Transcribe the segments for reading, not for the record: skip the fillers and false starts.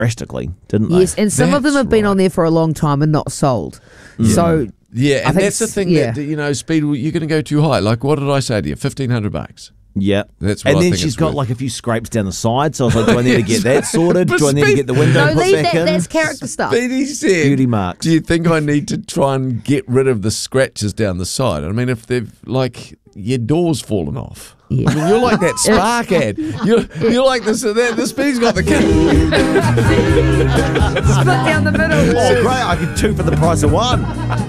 drastically, didn't they? Yes, and some of them have been on there for a long time and not sold. So yeah, and that's the thing that, you know, speed, you're going to go too high. Like, what did I say to you? $1,500. Yeah, that's what and I then think she's it's got worth. like a few scrapes down the side. So I was like, do I need to get that sorted? But Do I need to get the window No, put leave back that. in? That's character stuff. Speedy said, Beauty marks. do you think I need to try and get rid of the scratches down the side? I mean, if they've, like, your door's fallen off. Yeah. I mean, you're like that Spark ad. You're like this. The Speedy's got the kid. Split down the middle. Oh, great! I get 2 for the price of 1.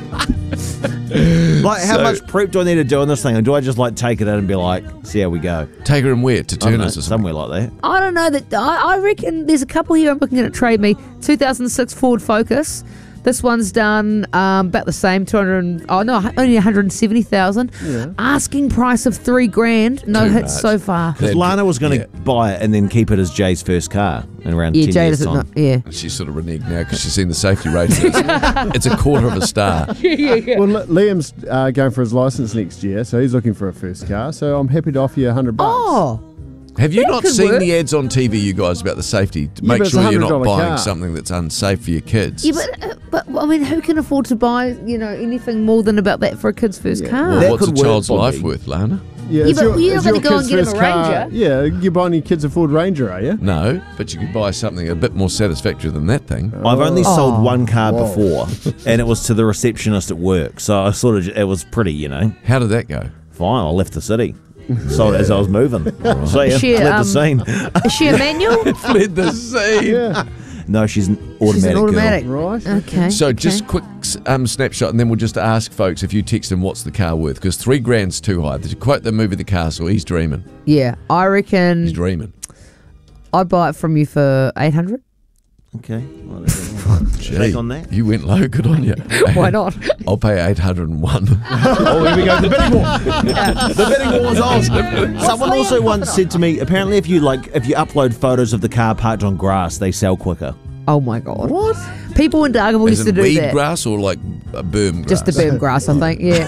Like, how much prep do I need to do on this thing? Or do I just like take it in and be like, see how we go? Take her and where? To Turners or something? Somewhere like that. I don't know. I reckon there's a couple here I'm looking at Trade Me. 2006 Ford Focus. This one's done about the same, only 170,000. Yeah. Asking price of $3,000. No Too hits much. so far. Because Lana was going to buy it and then keep it as Jay's first car in around 10 Jay years' doesn't time. know. Yeah. She's sort of reneged now because she's seen the safety rating. It's a quarter of a star. Well, Liam's going for his license next year, so he's looking for a first car. So I'm happy to offer you $100. Oh. Have you That not could seen work. the ads on TV, you guys, about the safety? To Yeah, make but it's sure you're not $100 buying car. something that's unsafe for your kids. Yeah, but I mean, who can afford to buy, anything more than about that for a kid's first car? Well, That what's a could work, child's Bobby. life worth, Lana? Yeah, Yeah, it's but your- you're it's not your gonna go and kid's get him a first car. Ranger. Yeah, you're buying your kids a Ford Ranger, are you? No, but you could buy something a bit more satisfactory than that thing. I've only sold one car Whoa. before, and it was to the receptionist at work. So I it was pretty, How did that go? Fine, I left the city. Sold it as I was moving. So yeah, She, fled the scene. Is she a manual? Fled the scene. Yeah. No, she's an automatic. She's an automatic. Right. Okay. So okay. just quick snapshot, and then we'll just ask folks if you text them what's the car worth, because $3,000's too high. To quote the movie The Castle, he's dreaming. Yeah, I He's reckon dreaming. I'd buy it from you for 800. Okay. Well, Gee, take on that. You went low. Good on you. Why not? I'll pay 801. Oh, here we go. The bidding war. The bidding war is on. Someone also once said to me, apparently if you upload photos of the car parked on grass, they sell quicker. Oh my God. What? People in Dargaville Is used to it do weed that. grass or like a berm grass? Just the berm grass, I think. Yeah.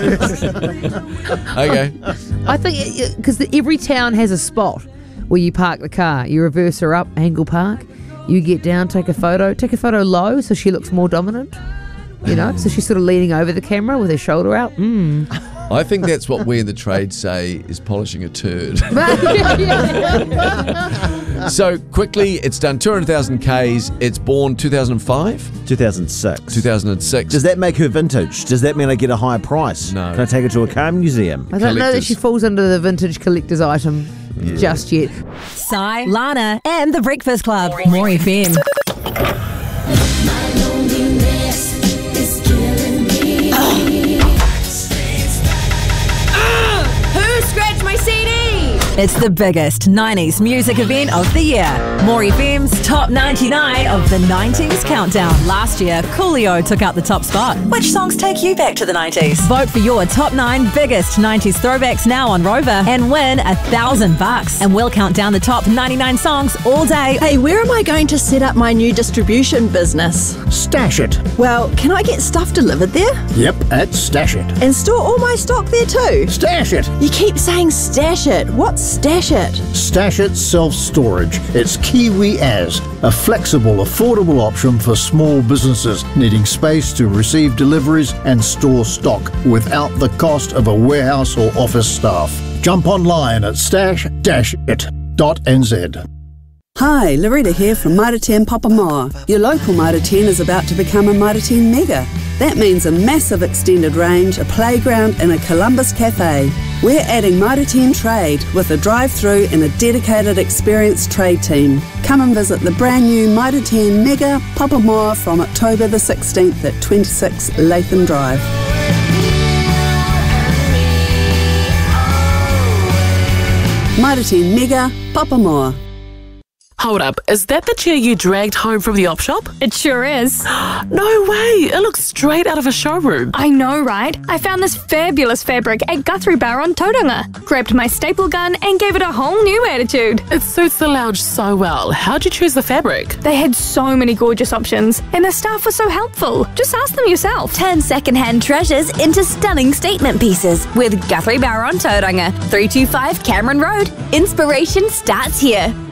Okay. I think because every town has a spot where you park the car. You reverse her up, angle park. You get down, take a photo low so she looks more dominant. So she's sort of leaning over the camera with her shoulder out. I think that's what we in the trade say is polishing a turd. So quickly, it's done 200,000 Ks. It's born 2005? 2006. 2006. Does that make her vintage? Does that mean I get a higher price? No. Can I take her to a car museum? I don't know that Collectors. she falls under the vintage collector's item just yet. Si, Lana, and The Breakfast Club. More FM. Who scratched my CD? It's the biggest 90s music event of the year. More FM's Top 99 of the 90s Countdown. Last year, Coolio took out the top spot. Which songs take you back to the 90s? Vote for your top 9 biggest 90s throwbacks now on Rover and win $1,000. And we'll count down the top 99 songs all day. Hey, where am I going to set up my new distribution business? Stash it. Well, can I get stuff delivered there? Yep, at Stash It. And store all my stock there too? Stash it. You keep saying stash it. What's stash it? Stash It Self-Storage. It's Kiwi As, a flexible, affordable option for small businesses needing space to receive deliveries and store stock without the cost of a warehouse or office staff. Jump online at stash-it.nz. Hi, Loretta here from Mitre 10 Papamoa. Your local Mitre 10 is about to become a Mitre 10 Mega. That means a massive extended range, a playground and a Columbus Cafe. We're adding Mitre 10 Trade with a drive-through and a dedicated experienced trade team. Come and visit the brand new Mitre 10 Mega Papamoa from October the 16th at 26 Latham Drive. Mitre 10 Mega Papamoa. Hold up, is that the chair you dragged home from the op shop? It sure is. No way, it looks straight out of a showroom. I know, right? I found this fabulous fabric at Guthrie Bar on Tauranga, grabbed my staple gun and gave it a whole new attitude. It suits the lounge so well. How'd you choose the fabric? They had so many gorgeous options and the staff was so helpful. Just ask them yourself. Turn second-hand treasures into stunning statement pieces with Guthrie Bar on Tauranga, 325 Cameron Road. Inspiration starts here.